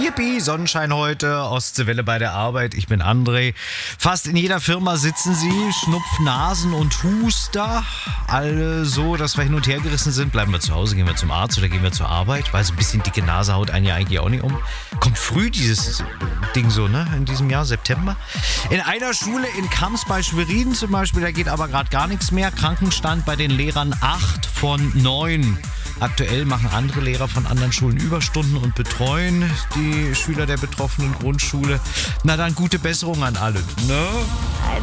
Yippie, Sonnenschein heute, Ostseewelle bei der Arbeit. Ich bin André. Fast in jeder Firma sitzen sie, Schnupfnasen und Huster. Alle so, dass wir hin und her gerissen sind. Bleiben wir zu Hause, gehen wir zum Arzt oder gehen wir zur Arbeit? Weil so ein bisschen dicke Nase haut einen ja eigentlich auch nicht um. Kommt früh dieses Ding so, ne? In diesem Jahr, September. In einer Schule in Kamms bei Schwerin zum Beispiel, da geht aber gerade gar nichts mehr. Krankenstand bei den Lehrern 8 von 9. Aktuell machen andere Lehrer von anderen Schulen Überstunden und betreuen die Schüler der betroffenen Grundschule. Na dann gute Besserung an alle, ne?